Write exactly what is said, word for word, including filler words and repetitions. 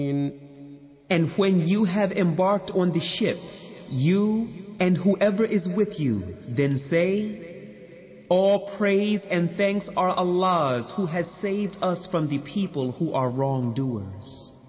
And when you have embarked on the ship, you and whoever is with you, then say, all praise and thanks are Allah's, who has saved us from the people who are wrongdoers.